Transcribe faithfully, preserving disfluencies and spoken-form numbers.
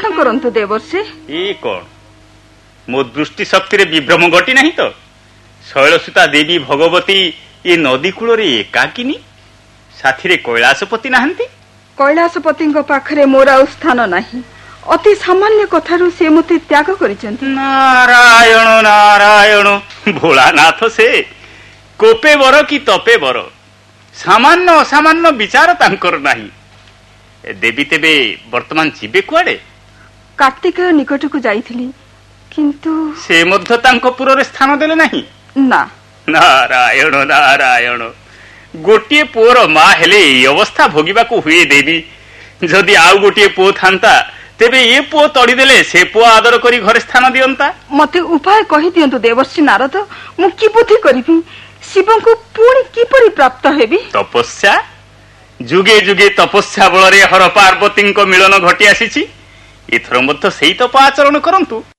ग्रहण करंतु देवर्षि। ए कौन मो दृष्टि शक्ति रे विभ्रम घटी नहीं तो शैलसुता देवी भगवती ये नदी कूल रे एकाकिनी साथी रे कैलाशपति नाहंती। कैलाशपति पाखरे मोर आ स्थान नहीं। अति सामान्य कथारू से मते त्याग करिसेंती। नारायण नारायण भोलानाथ से कोपे बर कि तपे बर सामान्य असामान्य विचार तांकर नाही। देवी तेबे वर्तमान जीवे कुआडे? कार्तिकेय निकट को जाइथिली किंतु से मध्य तांको पुर रे स्थान देले नाही ना। नारायण नारायण गोटिए पुअर मा हेले ए अवस्था भोगिबा को हुए देवी। जदि आउ गोटिए पुओ थांता तेबे ए पुओ तड़ी देले से पुओ आदर करी घरे स्थान दियंता। मते उपाय कहि दियंतु देवर्षि नारद। मु की बुद्धि करिबी शिव को पुणी किपरि प्राप्त हेबी? तपस्या जुगे जुगे तपस्या बल रे हर पार्वती मिलन घटी आसी एथर मध्य सेई तप आचरण करंतु।